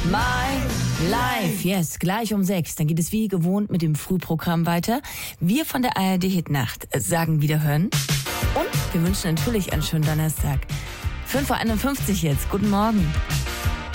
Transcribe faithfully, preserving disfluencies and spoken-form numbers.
My Life. Yes, gleich um sechs. Dann geht es wie gewohnt mit dem Frühprogramm weiter. Wir von der A R D Hitnacht sagen Wiederhören. Und wir wünschen natürlich einen schönen Donnerstag. fünf Uhr einundfünfzig jetzt. Guten Morgen.